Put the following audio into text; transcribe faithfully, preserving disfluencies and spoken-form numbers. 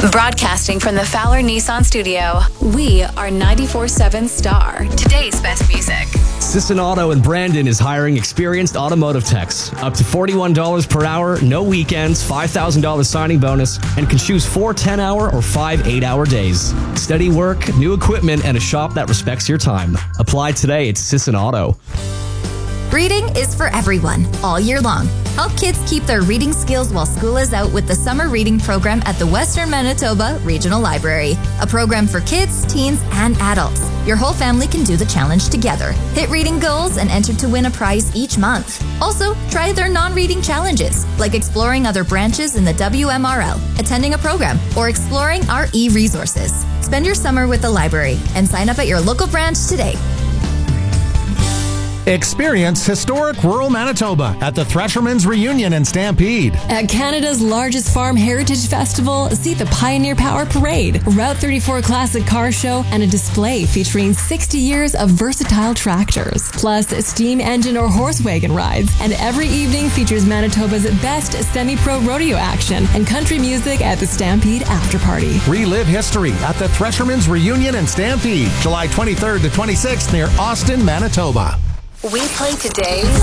Broadcasting from the Fowler Nissan Studio, we are ninety-four seven Star, today's best music. Sisson Auto in Brandon is hiring experienced automotive techs. Up to forty-one dollars per hour, no weekends, five thousand dollars signing bonus, and can choose four ten-hour or five eight-hour days. Steady work, new equipment, and a shop that respects your time. Apply today at Sisson Auto. Reading is for everyone, all year long. Help kids keep their reading skills while school is out with the Summer Reading Program at the Western Manitoba Regional Library. A program for kids, teens, and adults. Your whole family can do the challenge together. Hit reading goals and enter to win a prize each month. Also, try their non-reading challenges, like exploring other branches in the W M R L, attending a program, or exploring our e-resources. Spend your summer with the library and sign up at your local branch today. Experience historic rural Manitoba at the Threshermen's Reunion and Stampede. At Canada's largest farm heritage festival, see the Pioneer Power Parade, Route thirty-four Classic Car Show, and a display featuring sixty years of versatile tractors. Plus, steam engine or horse wagon rides. And every evening features Manitoba's best semi-pro rodeo action and country music at the Stampede After Party. Relive history at the Threshermen's Reunion and Stampede, July twenty-third to twenty-sixth near Austin, Manitoba. We play today's